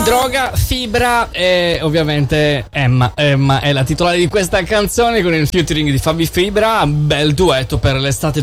Droga, Fibra e ovviamente Emma è la titolare di questa canzone con il featuring di Fabi Fibra, bel duetto per l'estate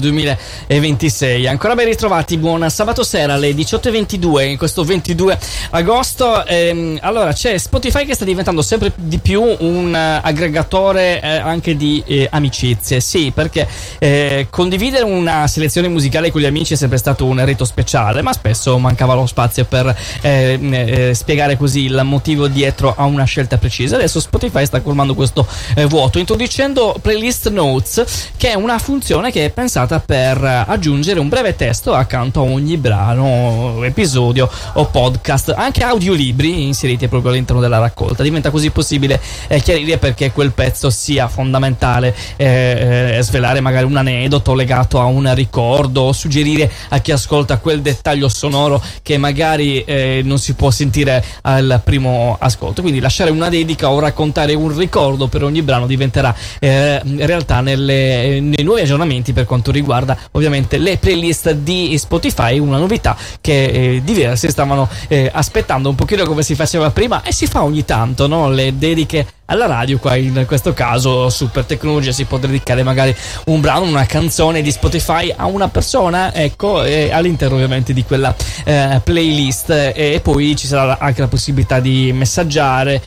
2026. Ancora ben ritrovati, buon sabato sera alle 18:22 in questo 22 agosto. Allora c'è Spotify che sta diventando sempre di più un aggregatore anche di amicizie, sì, perché condividere una selezione musicale con gli amici è sempre stato un rito speciale, ma spesso mancava lo spazio per spiegare così il motivo dietro a una scelta precisa. Adesso Spotify sta colmando questo vuoto introducendo Playlist Notes, che è una funzione che è pensata per aggiungere un breve testo accanto a ogni brano, episodio o podcast, anche audiolibri inseriti proprio all'interno della raccolta. Diventa così possibile chiarire perché quel pezzo sia fondamentale, svelare magari un aneddoto legato a un ricordo, suggerire a chi ascolta quel dettaglio sonoro che magari non si può sentire al primo ascolto. Quindi lasciare una dedica o raccontare un ricordo per ogni brano diventerà realtà nei nuovi aggiornamenti per quanto riguarda ovviamente le playlist di Spotify, una novità che diversi stavano aspettando, un pochino come si faceva prima e si fa ogni tanto, no? Le dediche alla radio. Qua in questo caso super tecnologia, si può dedicare magari un brano, una canzone di Spotify a una persona, ecco, all'interno ovviamente di quella playlist, e poi ci sarà anche la possibilità di messaggiare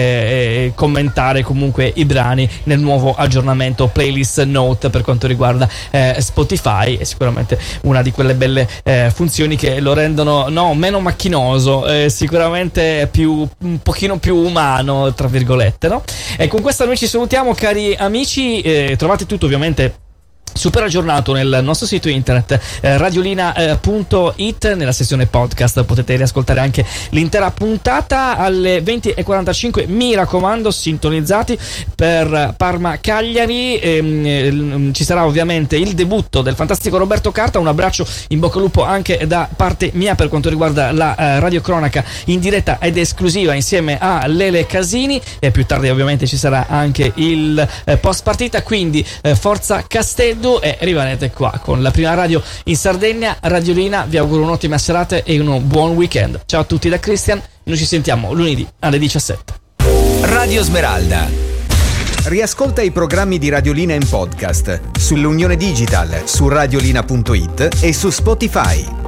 e commentare comunque i brani nel nuovo aggiornamento Playlist Note per quanto riguarda Spotify. È sicuramente una di quelle belle funzioni che lo rendono meno macchinoso, sicuramente un pochino più umano, tra virgolette, no? E con questo noi ci salutiamo, cari amici. Trovate tutto ovviamente super aggiornato nel nostro sito internet radiolina.it, nella sezione podcast potete riascoltare anche l'intera puntata alle 20:45. Mi raccomando, sintonizzati per Parma Cagliari. Ci sarà ovviamente il debutto del fantastico Roberto Carta. Un abbraccio, in bocca al lupo anche da parte mia per quanto riguarda la radiocronaca in diretta ed esclusiva insieme a Lele Casini, e più tardi ovviamente ci sarà anche il post partita. Quindi forza Castello, e rimanete qua con la prima radio in Sardegna, Radiolina. Vi auguro un'ottima serata e un buon weekend. Ciao a tutti da Christian, noi ci sentiamo lunedì alle 17. Radio Smeralda. Riascolta i programmi di Radiolina in podcast sull'Unione Digital, su radiolina.it e su Spotify.